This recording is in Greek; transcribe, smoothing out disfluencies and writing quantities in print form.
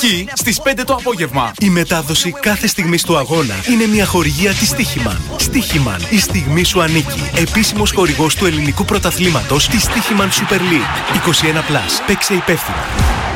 Κυριακή στις 5 το απόγευμα. Η μετάδοση κάθε στιγμής του αγώνα είναι μια χορηγία της Στίχημαν. Στίχημαν, η στιγμή σου ανήκει. Επίσημος χορηγός του ελληνικού πρωταθλήματος της Στίχημαν Super League. 21+. Παίξε υπεύθυνα.